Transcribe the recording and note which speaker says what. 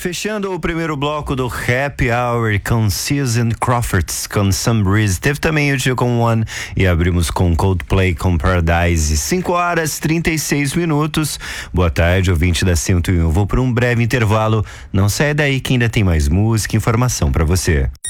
Speaker 1: Fechando o primeiro bloco do Happy Hour com Susan Crawford com Some Breeze. Teve também o Dia com One e abrimos com Coldplay com Paradise. 5h36. Boa tarde, ouvinte da 101. Eu vou por um breve intervalo. Não saia daí que ainda tem mais música e informação pra você.